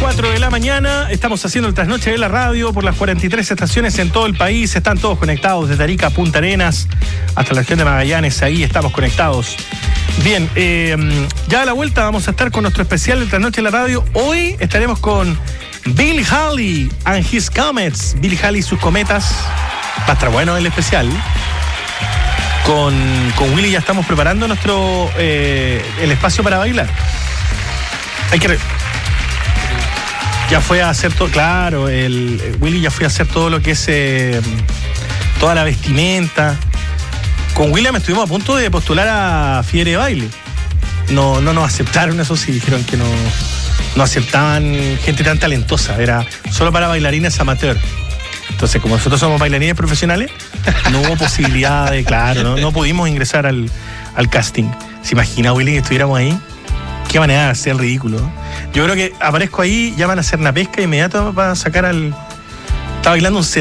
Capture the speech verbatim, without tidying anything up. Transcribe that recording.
cuatro de la mañana, estamos haciendo el trasnoche de la radio por las cuarenta y tres estaciones en todo el país. Están todos conectados desde Arica a Punta Arenas hasta la región de Magallanes. Ahí estamos conectados. Bien, eh, ya a la vuelta vamos a estar con nuestro especial del trasnoche de la radio. Hoy estaremos con Bill Haley and his comets. Bill Haley y sus cometas. Va a estar bueno el especial. Con, con Willy ya estamos preparando nuestro eh, el espacio para bailar. Hay que... Re- Ya fue a hacer todo, claro, el, el Willy ya fue a hacer todo lo que es eh, toda la vestimenta. Con William estuvimos a punto de postular a Fiebre de Baile. No, no nos aceptaron, eso sí, dijeron que no, no aceptaban gente tan talentosa, era solo para bailarines amateur. Entonces, como nosotros somos bailarines profesionales, no hubo posibilidad de, claro, no, no pudimos ingresar al, al casting. ¿Se imagina, Willy, que estuviéramos ahí? Qué manera de hacer el ridículo. Yo creo que aparezco ahí, llaman a hacer una pesca inmediata para sacar al... Está bailando un